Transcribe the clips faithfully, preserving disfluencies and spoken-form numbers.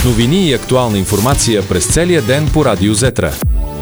Новини и актуална информация през целия ден по Радио Зетра.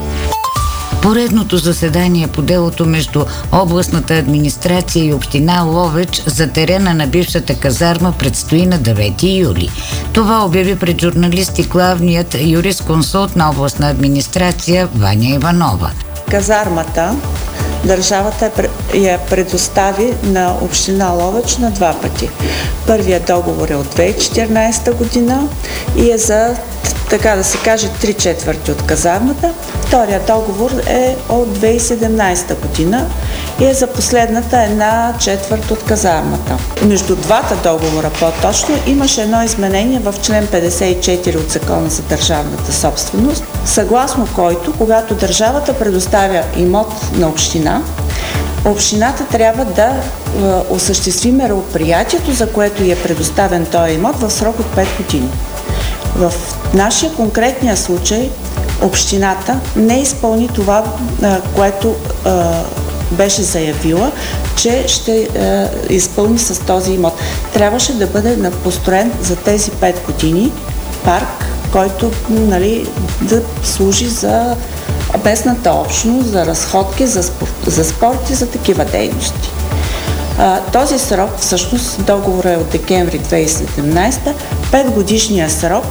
Поредното заседание по делото между областната администрация и община Ловеч за терена на бившата казарма предстои на девети юли. Това обяви пред журналисти главният юрисконсулт на областна администрация Ваня Иванова. Казармата държавата я предостави на община Ловеч на два пъти. Първият договор е от две хиляди и четиринадесета година и е за, така да се каже, три четвърти от казармата. Вторият договор е от две хиляди и седемнадесета година и е за последната една четвърт от казармата. Между двата договора по-точно имаше едно изменение в член петдесет и четири от Закона за държавната собственост, съгласно който, когато държавата предоставя имот на община, общината трябва да е, осъществи мероприятието, за което е предоставен този имот в срок от пет години. В нашия конкретния случай общината не изпълни това, което е, беше заявила, че ще е, изпълни с този имот. Трябваше да бъде построен за тези пет години парк, който, нали, да служи за местната общност, за разходки, за спорт, за спорт и за такива дейности. А, този срок, всъщност договорът е от декември две хиляди и седемнадесета, петгодишният срок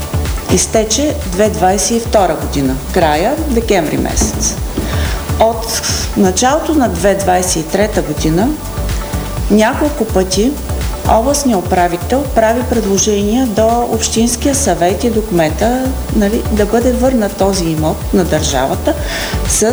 изтече две хиляди двадесет и втора година, края декември месец. От началото на две хиляди двадесет и трета година няколко пъти областният управител прави предложения до Общинския съвет и до кмета, нали, да бъде върнат този имот на държавата с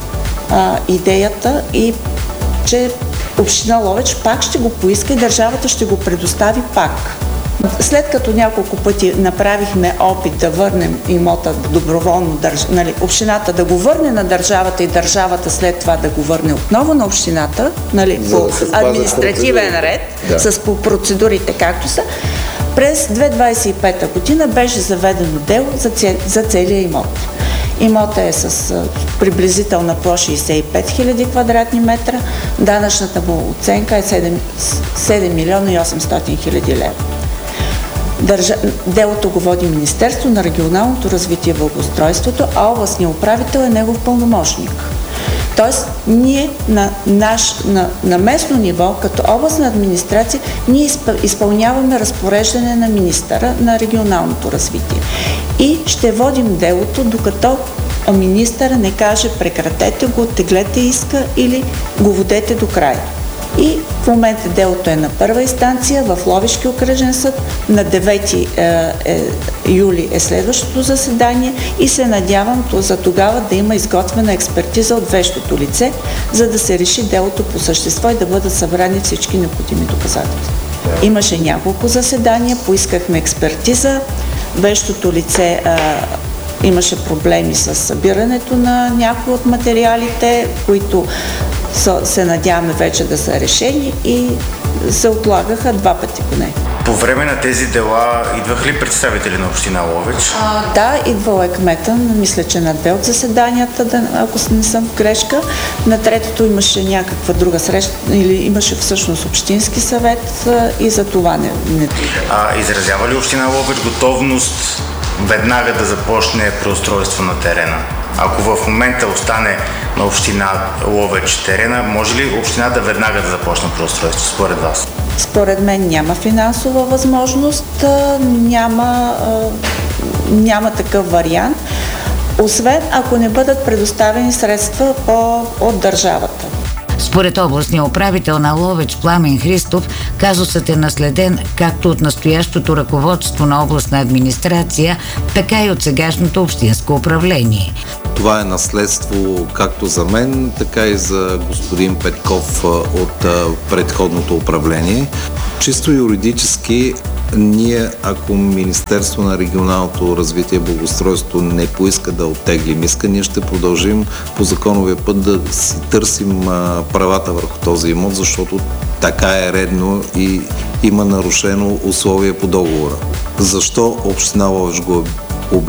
а, идеята, и че община Ловеч пак ще го поиска и държавата ще го предостави пак. След като няколко пъти направихме опит да върнем имота доброволно, държ... нали, общината да го върне на държавата и държавата след това да го върне отново на общината, нали, по административен ред, да. С по процедурите както са, през две хиляди двадесет и пета година беше заведено дело за, цел... за целия имот. Имота е с приблизителна площ шейсет и пет хиляди квадратни метра, данъчната му оценка е седем милиона и осемстотин хиляди лева. Държа... Делото го води Министерство на регионалното развитие и благоустройството, а областният управител е негов пълномощник. Тоест, ние на, наш, на, на местно ниво, като областна администрация, ние изпълняваме разпореждане на министъра на регионалното развитие. И ще водим делото, докато министъра не каже прекратете го, теглете иска или го водете до край. И в момента делото е на първа инстанция в Ловешки окръжен съд. На девети юли е следващото заседание и се надявам за тогава да има изготвена експертиза от вещото лице, за да се реши делото по същество и да бъдат събрани всички необходими доказателства. Имаше няколко заседания, поискахме експертиза, вещото лице а, имаше проблеми с събирането на някои от материалите, които се надяваме вече да са решени и се отлагаха два пъти поне. По време на тези дела идваха ли представители на община Ловеч? А, да, идвал е кмета, мисля, че на две от заседанията, да, ако не съм в грешка. На третото имаше някаква друга среща, или имаше всъщност общински съвет и за това не... не... А, изразява ли община Ловеч готовност веднага да започне преустройство на терена? Ако в момента остане на община Ловеч терена, може ли общината веднага да започне преустройство според вас? Според мен няма финансова възможност, няма, няма такъв вариант, освен ако не бъдат предоставени средства по, от държавата. Според областния управител на Ловеч Пламен Христов, казусът е наследен както от настоящото ръководство на областна администрация, така и от сегашното общинско управление. Това е наследство както за мен, така и за господин Петков от предходното управление. Чисто юридически, ние, ако Министерство на регионалното развитие и благоустройство не поиска да оттеглим иска, ние ще продължим по законовия път да си търсим правата върху този имот, защото така е редно и има нарушено условие по договора. Защо община Ловеч го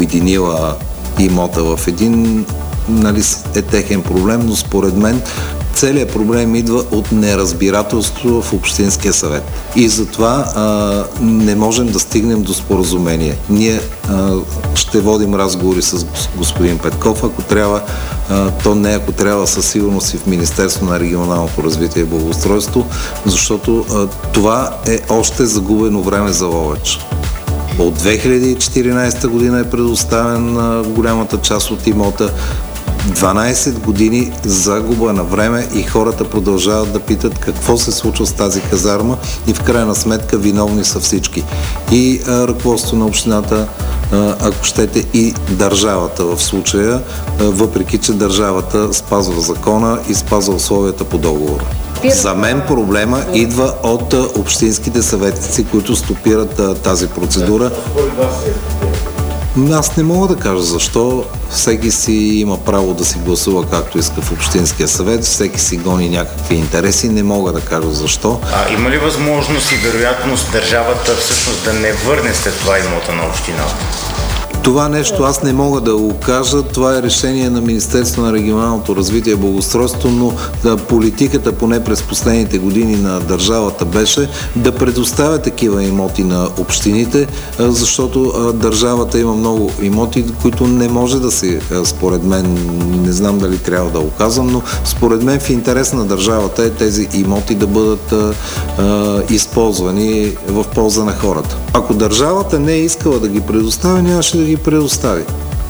обединила имота в един, нали, е техен проблем, но според мен Целият проблем идва от неразбирателство в Общинския съвет. И затова а, не можем да стигнем до споразумение. Ние а, ще водим разговори с господин Петков, ако трябва, а, то не ако трябва със сигурност и в Министерство на регионалното развитие и благоустройство, защото а, това е още загубено време за Ловеч. От две хиляди и четиринадесета година е предоставен а, голямата част от имота. дванадесет години загуба на време и хората продължават да питат какво се случва с тази казарма и в крайна сметка виновни са всички. И а, ръководство на общината, а, ако щете, и държавата в случая, а, въпреки че държавата спазва закона и спазва условията по договора. За мен проблема идва от а, общинските съветници, които стопират а, тази процедура. Аз не мога да кажа защо. Всеки си има право да си гласува както иска в Общинския съвет, всеки си гони някакви интереси, не мога да кажа защо. А има ли възможност и вероятност държавата всъщност да не върне след това имота на общината? Това нещо аз не мога да го кажа. Това е решение на Министерство на регионалното развитие и благоустройство, но да, политиката поне през последните години на държавата беше да предоставя такива имоти на общините, защото а, държавата има много имоти, които не може да се, според мен, не знам дали трябва да го казвам, но според мен в интерес на държавата е тези имоти да бъдат а, а, използвани в полза на хората. Ако държавата не е искала да ги предоставя, нямаше да ги предостави.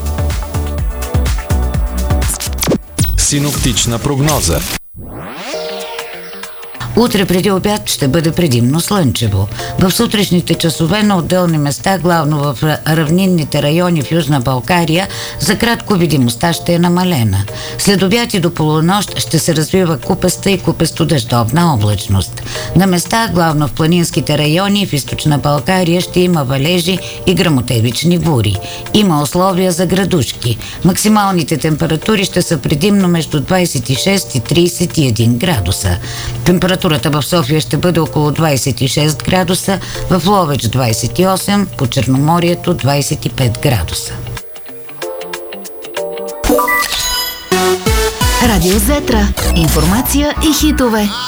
Синоптична прогноза. Утре преди обяд ще бъде предимно слънчево. В сутрешните часове на отделни места, главно в равнинните райони в Южна България, за кратко видимостта ще е намалена. След обяд и до полунощ ще се развива купеста и купесто-дъждовна облачност. На места, главно в планинските райони в Източна България, ще има валежи и гръмотевични бури. Има условия за градушки. Максималните температури ще са предимно между двадесет и шест и тридесет и един градуса. Температурата в София ще бъде около двадесет и шест градуса, в Ловеч двадесет и осем, по Черноморието двадесет и пет градуса. Радио Зетра. Информация и хитове.